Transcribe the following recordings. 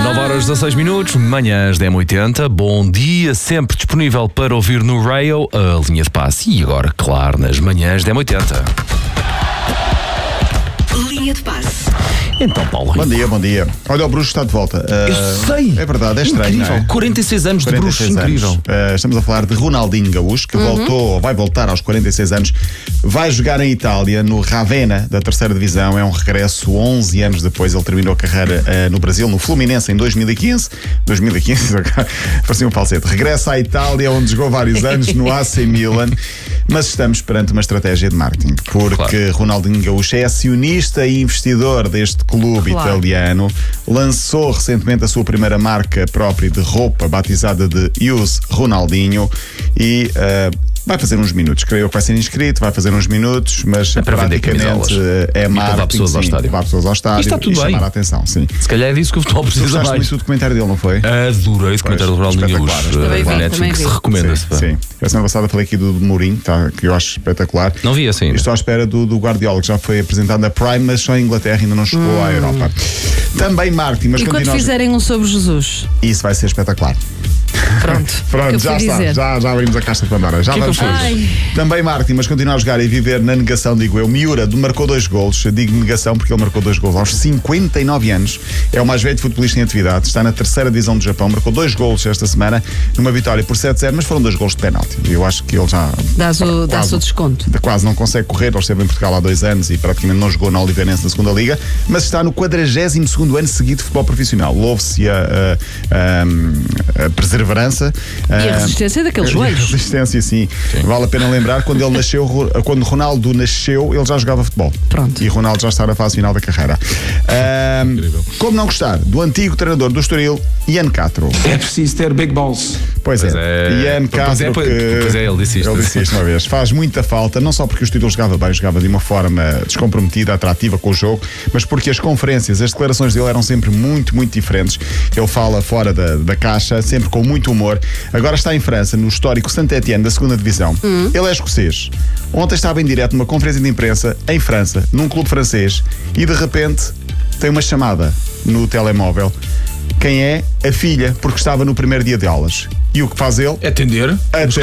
9h16, manhãs 10h80. Bom dia, sempre disponível para ouvir no Rail, a linha de passe. E agora, claro, nas manhãs 10h80. Linha de passe. Então, Paulo. Bom dia. Olha, o Bruxo está de volta. Eu sei. É verdade, é estranho. Incrível. Não é? 46 anos de Bruxo, incrível. Estamos a falar de Ronaldinho Gaúcho, que vai voltar aos 46 anos. Vai jogar em Itália, no Ravenna, da terceira divisão. É um regresso 11 anos depois. Ele terminou a carreira no Brasil, no Fluminense, em 2015. 2015, parecia um falsete. Regressa à Itália, onde jogou vários anos, no AC Milan. Mas estamos perante uma estratégia de marketing, porque Ronaldinho Gaúcho é acionista e investidor deste clube italiano. Lançou recentemente a sua primeira marca própria de roupa, batizada de Use Ronaldinho, e vai fazer uns minutos. Creio que vai ser inscrito, vai fazer uns minutos, mas praticamente é marketing. Levar pessoas ao estádio. Levar pessoas ao estádio. Está tudo e bem. chamar a atenção, sim. Se calhar é disso que o futebol precisa mais. Gostaste muito do documentário dele, não foi? Adorei o documentário do Ronaldinho Gaúcho. Na Netflix, recomenda-se. Sim. A semana passada falei aqui do Mourinho, que eu acho espetacular. Não vi assim. Estou à espera do Guardiola, que já foi apresentado na Prime, mas só em Inglaterra, ainda não chegou à Europa. Também marketing, mas e quando fizerem um sobre Jesus? Isso vai ser espetacular. Pronto, já está. Já abrimos a caixa de Pandora. Já vamos fazer. Também marketing, mas continua a jogar e viver na negação, digo eu. Miura marcou 2 golos. Eu digo negação porque ele marcou 2 golos aos 59 anos. É o mais velho futebolista em atividade. Está na terceira divisão do Japão. Marcou 2 golos esta semana, numa vitória por 7-0, mas foram 2 golos de penalti. Eu acho que ele já dá-se o desconto. Quase não consegue correr. Ele esteve em Portugal há 2 anos e praticamente não jogou na Oliveirense na segunda liga, mas está no 42º ano seguido de futebol profissional. Louve-se a perseverança e a resistência daqueles joelhos. A resistência, sim. Vale a pena lembrar, quando Ronaldo nasceu, ele já jogava futebol. Pronto. E Ronaldo já está na fase final da carreira. Como não gostar do antigo treinador do Estoril, Ian Castro? É preciso ter big balls. Pois é. Ian Castro, ele disse isto uma vez. Faz muita falta, não só porque o Estoril jogava bem, jogava de uma forma descomprometida, atrativa com o jogo, mas porque as conferências, as declarações dele eram sempre muito, muito diferentes. Ele fala fora da caixa, sempre com muito humor. Agora está em França, no histórico Saint-Étienne da segunda divisão. Ele é escocês. Ontem estava em direto numa conferência de imprensa em França, num clube francês, e de repente tem uma chamada no telemóvel. Quem é? A filha, porque estava no primeiro dia de aulas. E o que faz ele? Atendeu.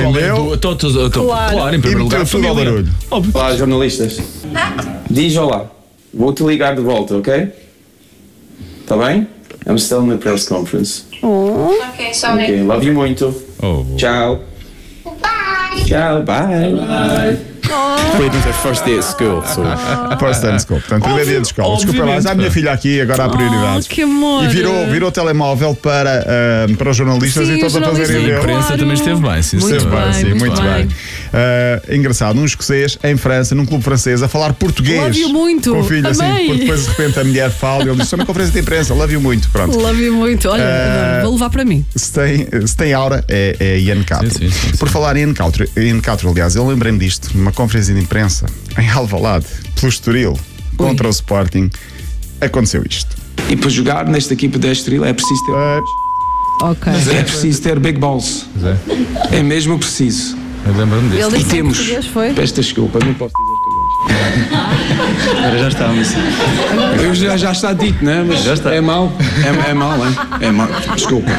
Claro, em primeiro lugar, tudo ao barulho. Olá, jornalistas. Diz olá. Vou-te ligar de volta, ok? Está bem? I'm still in the press conference. Ok, sorry. Ok, love you muito. Tchau. Bye. Tchau, bye. Foi no first day at school. First day at school. Portanto, primeiro dia de escola. Desculpa lá, mas há a minha filha aqui, agora há prioridades. Que amor. E virou o telemóvel para os jornalistas, sim, e todos a fazerem dele. A imprensa também esteve bem, sim. Muito bem. Engraçado, um escocês em França, num clube francês, a falar português. Love you muito. Com o filho, assim, porque depois de repente a mulher fala e ele diz: estou na conferência de imprensa, love you muito. Pronto. Love you muito. Olha, vou levar para mim. Se tem aura, é Ian Castro. Sim. Por falar em Ian Castro, aliás, eu lembrei-me disto, numa conferência de imprensa em Alvalade, pelo Estoril, contra o Sporting, aconteceu isto. E para jogar nesta equipa da Estoril é preciso ter. Ok. É preciso ter big balls. É mesmo preciso. Eu lembro-me disso. Ele E disse temos. português, foi? Peço desculpa, não posso dizer pagões. Agora já estamos. Eu já está dito, não é? Mas Já está. é mau. É mau, hein? É mau. Desculpa.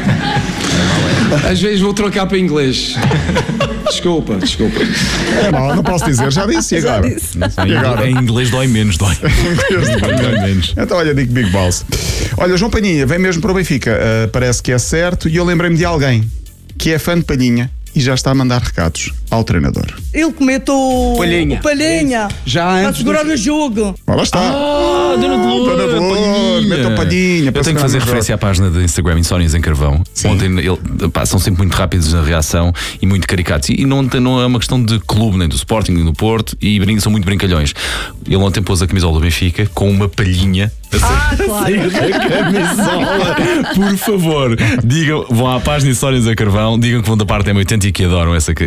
Às vezes vou trocar para inglês. Desculpa. É mal, não posso dizer, já disse, e agora? E agora? Em inglês dói menos. Dói menos. Então, olha, digo Big Balls. Olha, João Palhinha vem mesmo para o Benfica. Parece que é certo, e eu lembrei-me de alguém que é fã de Palhinha e já está a mandar recados ao treinador. Ele comentou Palhinha Já para antes segurar o jogo. Ora está. Dona de Lourdes, metam Palhinha. Eu tenho que fazer referência à página de Instagram Insónias em Carvão. Ontem são sempre muito rápidos na reação e muito caricatos. E não é uma questão de clube, nem do Sporting, nem do Porto. E são muito brincalhões. Ele ontem pôs a camisola do Benfica com uma palhinha Claro. a camisola. Por favor, vão à página Insónias em Carvão, digam que vão da parte M80 e que adoram essa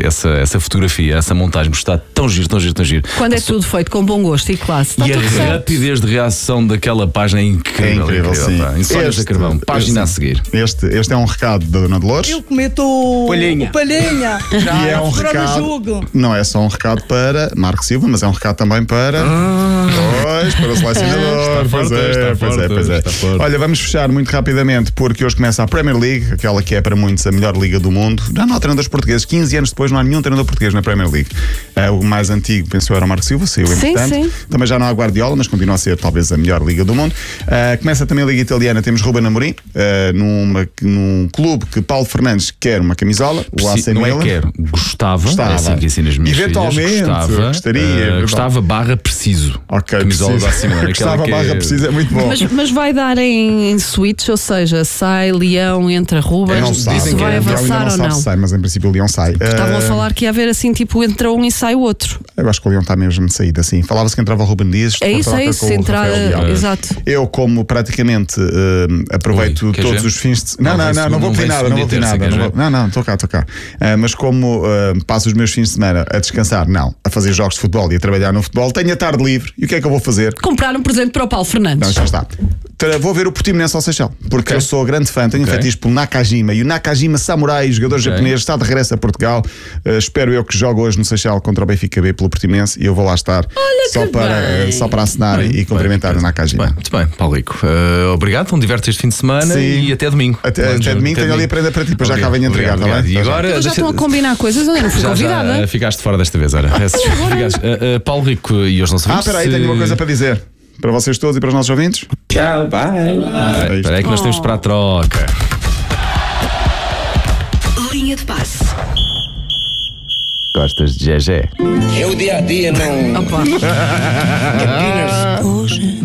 essa fotografia, essa montagem, porque está tão giro, tão giro, tão giro. Quando é tudo feito com bom gosto e classe. Está E a tudo certo. rapidez de reação daquela página é incrível. É incrível, sim. Pá. Insónias da Carvão, página a seguir. Este é um recado da Dona Dolores. Eu que meto o palhinha. E é um Para o recado. jogo. Não é só um recado para Marco Silva, mas é um recado também para. Pois, para o selecionador. Está forte, está forte. Olha, vamos fechar muito rapidamente, porque hoje começa a Premier League, aquela que é para muitos a melhor liga do mundo. Já não há treinadores portugueses. 15 anos depois não há nenhum treinador português na Premier League. O mais antigo, penso eu, era o Marco Silva, saiu entretanto. sim. Também já não há Guardiola, mas continua a ser talvez a melhor liga do mundo. Começa também a Liga Italiana, temos Ruben Amorim, num clube que Paulo Fernandes quer uma camisola, o AC Não é Milan. quero, gostava. É assim que ensino as minhas Eventualmente, filhas. gostaria. Gostava / preciso. Ok, Camisola do AC preciso. Milan. aquela Gostava que barra precisa, é muito bom. Mas vai dar em switch, ou seja, sai Leão, entra Rubens, Não se sabe. dizem que vai é. Ainda avançar não ou sabe não. se sai, mas em princípio o Leão sai. Estavam a falar que ia haver assim, tipo, entra um e sai o outro. Eu acho que o Leão está mesmo de saída, assim. Falava-se que entrava o Ruben Dias. É isso, com o entrar. Rafael Leão. Exato. Eu, como praticamente aproveito Ui, quer todos ver? os fins de Não, Não vou pedir nada, não vou pedir nada. Não, estou cá. Mas como passo os meus fins de semana a descansar, não, a fazer jogos de futebol e a trabalhar no futebol, tenho a tarde livre. E o que é que eu vou fazer? Comprar um presente para o Paulo Fernandes. Não, já está. Vou ver o Portimonense ao Seixal, porque eu sou grande fã, tenho um fetiche pelo Nakajima, e o Nakajima Samurai, jogador japonês, está de regresso a Portugal. Espero eu que jogue hoje no Seixal contra o Benfica B pelo Portimonense, e eu vou lá estar só para assinar e cumprimentar o Nakajima. Muito bem, Paulo Rico. Obrigado, então diverte este fim de semana. Sim. E até domingo. Até domingo tenho ali a prenda para ti, depois já cá venho entregar, está bem? E agora Eles já estão a combinar coisas, eu não fui convidada. já ficaste fora desta vez, olha. Paulo Rico e os nossos ouvintes. Espera aí, tenho uma coisa para dizer. Para vocês todos e para os nossos ouvintes. Tchau, bye. Espera aí que nós temos para a troca. Linha de passe. Gostas de Gegé? É o dia a dia, não. Opa. Apenas